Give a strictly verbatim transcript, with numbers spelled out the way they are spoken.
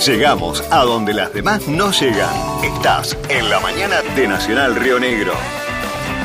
Llegamos a donde las demás no llegan. Estás en la mañana de Nacional Río Negro.